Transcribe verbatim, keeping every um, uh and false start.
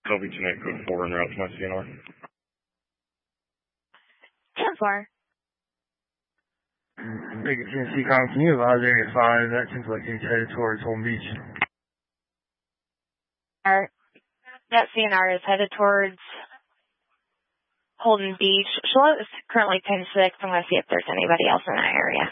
L V Tonight Code four en route to my C N R. ten four. Big Tennessee Com, can you advise Area five that seems like he's headed towards Holton Beach? Our, that C N R is headed towards Holton Beach. Charlotte is currently ten six. I'm going to see if there's anybody else in that area.